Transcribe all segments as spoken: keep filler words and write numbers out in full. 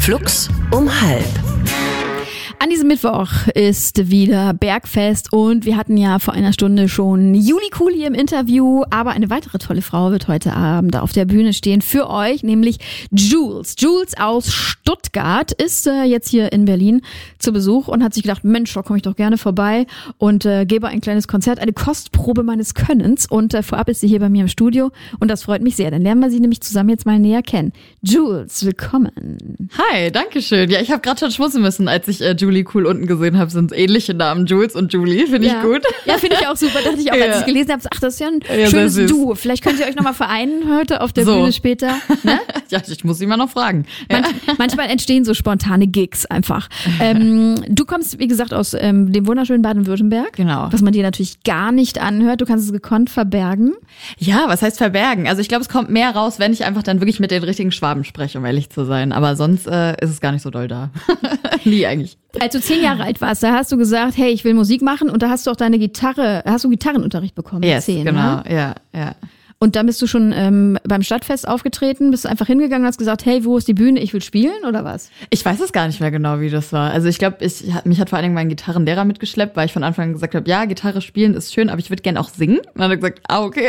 Flux um halb. An diesem Mittwoch ist wieder Bergfest und wir hatten ja vor einer Stunde schon Juli Kuli im Interview, aber eine weitere tolle Frau wird heute Abend auf der Bühne stehen für euch, nämlich Jules. Jules aus Stuttgart ist äh, jetzt hier in Berlin zu Besuch und hat sich gedacht, Mensch, da komme ich doch gerne vorbei und äh, gebe ein kleines Konzert, eine Kostprobe meines Könnens und äh, vorab ist sie hier bei mir im Studio und das freut mich sehr, dann lernen wir sie nämlich zusammen jetzt mal näher kennen. Jules, willkommen. Hi, danke schön. Ja, ich habe gerade schon schmunzeln müssen, als ich äh, Julie Cool unten gesehen habe, sind ähnliche Namen, Jules und Julie, finde ja. ich gut. Ja, finde ich auch super, dachte ich auch, als ja. ich gelesen habe, ach, das ist ja ein ja, schönes Duo. Vielleicht könnt ihr euch nochmal vereinen heute auf der so. Bühne später. Ne? Ja, ich muss sie mal noch fragen. Ja. Manch, manchmal entstehen so spontane Gigs einfach. Ähm, du kommst, wie gesagt, aus ähm, dem wunderschönen Baden-Württemberg. Genau. Was man dir natürlich gar nicht anhört. Du kannst es gekonnt verbergen. Ja, was heißt verbergen? Also ich glaube, es kommt mehr raus, wenn ich einfach dann wirklich mit den richtigen Schwaben spreche, um ehrlich zu sein. Aber sonst äh, ist es gar nicht so doll da. Nie eigentlich. Als du zehn Jahre alt warst, da hast du gesagt, hey, ich will Musik machen und da hast du auch deine Gitarre, hast du Gitarrenunterricht bekommen mit yes, zehn, genau, ne? ja, ja. Und dann bist du schon ähm, beim Stadtfest aufgetreten, bist du einfach hingegangen und hast gesagt, hey, wo ist die Bühne, ich will spielen oder was? Ich weiß es gar nicht mehr genau, wie das war. Also ich glaube, ich mich hat vor allen Dingen mein Gitarrenlehrer mitgeschleppt, weil ich von Anfang an gesagt habe, ja, Gitarre spielen ist schön, aber ich würde gerne auch singen. Und dann hat er gesagt, ah, okay.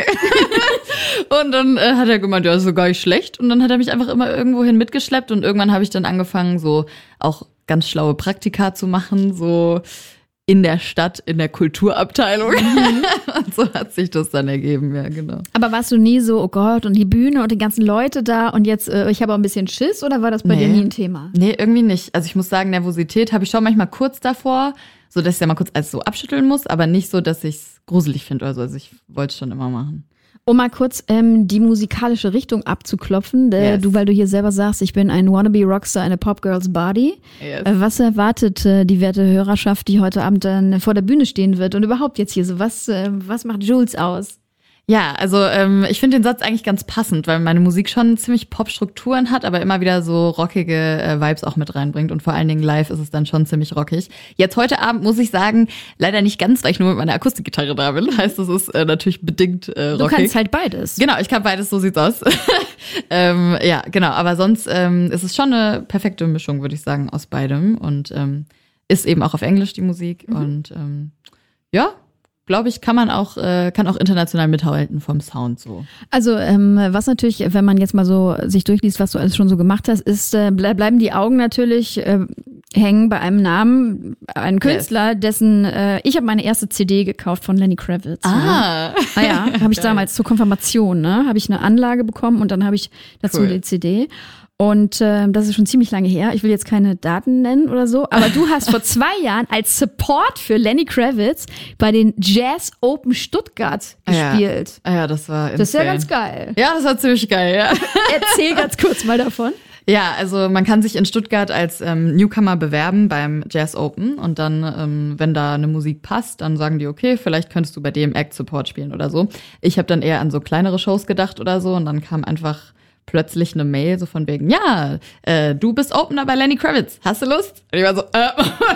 Und dann äh, hat er gemeint, ja, ist so gar nicht schlecht. Und dann hat er mich einfach immer irgendwohin mitgeschleppt und irgendwann habe ich dann angefangen, so auch ganz schlaue Praktika zu machen, so in der Stadt, in der Kulturabteilung. Mhm. Und so hat sich das dann ergeben, ja, genau. Aber warst du nie so, oh Gott, und die Bühne und die ganzen Leute da und jetzt, äh, ich habe auch ein bisschen Schiss, oder war das bei nee. dir nie ein Thema? Nee, irgendwie nicht. Also ich muss sagen, Nervosität habe ich schon manchmal kurz davor, so dass ich ja mal kurz alles so abschütteln muss, aber nicht so, dass ich es gruselig finde oder so. Also ich wollte es schon immer machen. Um mal kurz ähm, die musikalische Richtung abzuklopfen, äh, yes. du, weil du hier selber sagst, ich bin ein Wannabe Rockstar, eine Popgirls Body. Yes. Äh, was erwartet äh, die werte Hörerschaft, die heute Abend dann vor der Bühne stehen wird und überhaupt jetzt hier so, was, äh, was macht Jules aus? Ja, also ähm, ich finde den Satz eigentlich ganz passend, weil meine Musik schon ziemlich Pop-Strukturen hat, aber immer wieder so rockige äh, Vibes auch mit reinbringt und vor allen Dingen live ist es dann schon ziemlich rockig. Jetzt heute Abend muss ich sagen, leider nicht ganz, weil ich nur mit meiner Akustikgitarre da bin. Heißt, es ist äh, natürlich bedingt äh, rockig. Du kannst halt beides. Genau, ich kann beides, so sieht's aus. ähm, ja, genau, aber sonst ähm, ist es schon eine perfekte Mischung, würde ich sagen, aus beidem und ähm, ist eben auch auf Englisch die Musik mhm. und ähm, ja, glaube ich, kann man auch, äh, kann auch international mithalten vom Sound so. Also ähm, was natürlich, wenn man jetzt mal so sich durchliest, was du alles schon so gemacht hast, ist, äh, ble- bleiben die Augen natürlich äh, hängen bei einem Namen, ein Künstler, yes. dessen, äh, ich habe meine erste C D gekauft von Lenny Kravitz. Ah. Ne? Ah ja, habe ich damals zur Konfirmation, ne, habe ich eine Anlage bekommen und dann habe ich dazu cool. die C D. Und äh, das ist schon ziemlich lange her. Ich will jetzt keine Daten nennen oder so, aber du hast vor zwei Jahren als Support für Lenny Kravitz bei den Jazz Open Stuttgart gespielt. Ah ja, ja, das war insane. Das ist ja ganz geil. Ja, das war ziemlich geil, ja. Erzähl ganz kurz mal davon. Ja, also man kann sich in Stuttgart als ähm, Newcomer bewerben beim Jazz Open und dann, ähm, wenn da eine Musik passt, dann sagen die, okay, vielleicht könntest du bei dem Act Support spielen oder so. Ich habe dann eher an so kleinere Shows gedacht oder so und dann kam einfach plötzlich eine Mail so von wegen, ja, äh, du bist Opener bei Lenny Kravitz, hast du Lust? Und ich war so, äh,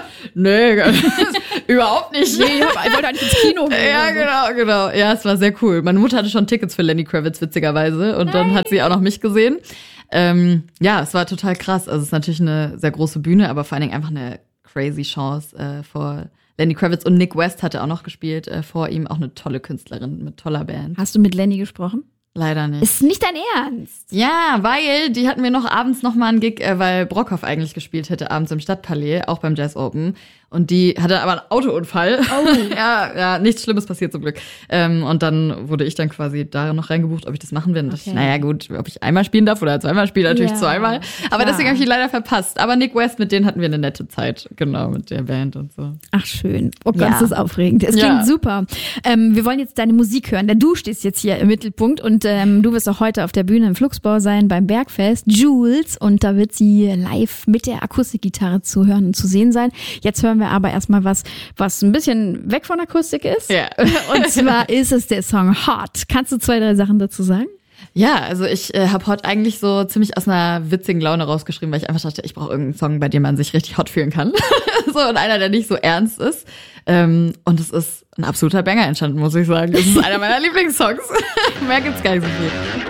nee, überhaupt nicht. Nee, ich, hab, ich wollte eigentlich ins Kino gehen. Ja, so. genau, genau. Ja, es war sehr cool. Meine Mutter hatte schon Tickets für Lenny Kravitz, witzigerweise. Und Nein. dann hat sie auch noch mich gesehen. Ähm, ja, es war total krass. Also es ist natürlich eine sehr große Bühne, aber vor allen Dingen einfach eine crazy Chance äh, vor Lenny Kravitz. Und Nick West hatte auch noch gespielt äh, vor ihm. Auch eine tolle Künstlerin mit toller Band. Hast du mit Lenny gesprochen? Leider nicht. Ist nicht dein Ernst? Ja, weil die hatten mir noch abends noch mal einen Gig, äh, weil Brockhoff eigentlich gespielt hätte, abends im Stadtpalais, auch beim Jazz Open. Und die hatte aber einen Autounfall. Oh. ja, ja, nichts Schlimmes passiert zum Glück. Ähm, und dann wurde ich dann quasi da noch reingebucht, ob ich das machen will. Und okay. dachte ich, naja gut, ob ich einmal spielen darf oder zweimal spielen, natürlich ja, zweimal. Aber klar. Deswegen habe ich die leider verpasst. Aber Nick West, mit denen hatten wir eine nette Zeit. Genau, mit der Band und so. Ach schön. Oh Gott, ja. das ist aufregend. Es ja. klingt super. Ähm, wir wollen jetzt deine Musik hören, denn du stehst jetzt hier im Mittelpunkt und ähm, du wirst auch heute auf der Bühne im Fluxbau sein beim Bergfest. Jules, und da wird sie live mit der Akustikgitarre zu hören und zu sehen sein. Jetzt hören wir aber erstmal was, was ein bisschen weg von Akustik ist. Ja. Und zwar ist es der Song Hot. Kannst du zwei, drei Sachen dazu sagen? Ja, also ich äh, habe Hot eigentlich so ziemlich aus einer witzigen Laune rausgeschrieben, weil ich einfach dachte, ich brauche irgendeinen Song, bei dem man sich richtig hot fühlen kann. So, und einer, der nicht so ernst ist. Ähm, und es ist ein absoluter Banger entstanden, muss ich sagen. Es ist einer meiner Lieblingssongs. Mehr gibt's gar nicht so viel.